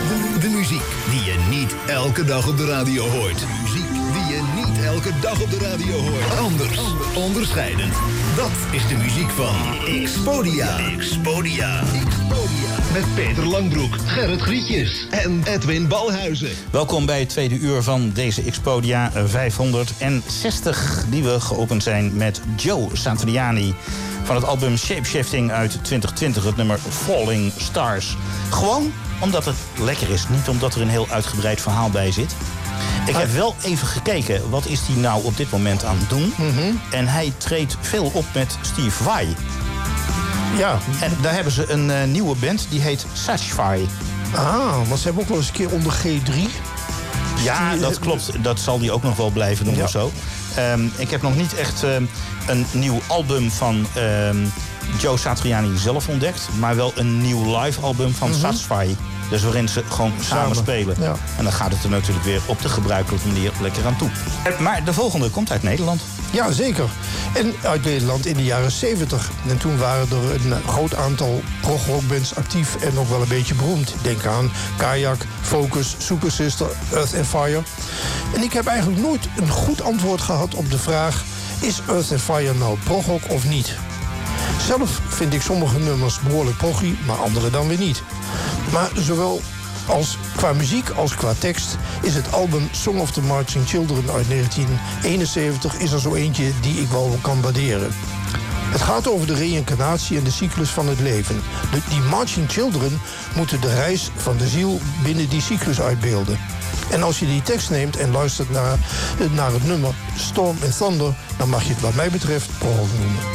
De muziek die je niet elke dag op de radio hoort. De muziek die je niet elke dag op de radio hoort. Anders, onderscheidend. Dat is de muziek van Xpodia. Xpodia. Met Peter Langbroek, Gerrit Grietjes en Edwin Balhuizen. Welkom bij het tweede uur van deze Xpodia 560... die we geopend zijn met Joe Satriani van het album Shapeshifting uit 2020, het nummer Falling Stars. Gewoon omdat het lekker is, niet omdat er een heel uitgebreid verhaal bij zit. Ik heb wel even gekeken, wat is hij nou op dit moment aan het doen? En hij treedt veel op met Steve Vai. Ja. En daar hebben ze een nieuwe band, die heet Sashfai. Want ze hebben ook wel eens een keer onder G3. Ja, dat klopt. Dat zal die ook nog wel blijven doen of zo. Ik heb nog niet echt een nieuw album van Joe Satriani zelf ontdekt. Maar wel een nieuw live album van Sashfai. Dus waarin ze gewoon samen spelen. Ja. En dan gaat het er natuurlijk weer op de gebruikelijke manier lekker aan toe. Maar de volgende komt uit Nederland. Ja, zeker. En uit Nederland in de jaren 70. En toen waren er een groot aantal progrockbands actief en ook wel een beetje beroemd. Denk aan Kayak, Focus, Super Sister, Earth and Fire. En ik heb eigenlijk nooit een goed antwoord gehad op de vraag: is Earth and Fire nou progrock of niet? Zelf vind ik sommige nummers behoorlijk proggy, maar andere dan weer niet. Maar zowel als qua muziek als qua tekst is het album Song of the Marching Children uit 1971 is er zo eentje die ik wel kan waarderen. Het gaat over de reïncarnatie en de cyclus van het leven. Die Marching Children moeten de reis van de ziel binnen die cyclus uitbeelden. En als je die tekst neemt en luistert naar het nummer Storm and Thunder, dan mag je het wat mij betreft prog noemen.